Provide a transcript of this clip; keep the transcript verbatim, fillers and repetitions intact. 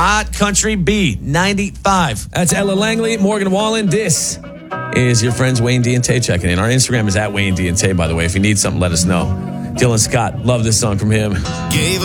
Hot Country B, ninety-five. That's Ella Langley, Morgan Wallen. This is your friends Wayne D and Tay checking in. Our Instagram is at Wayne D and Tay, by the way. If you need something, let us know. Dylan Scott, love this song from him. Gave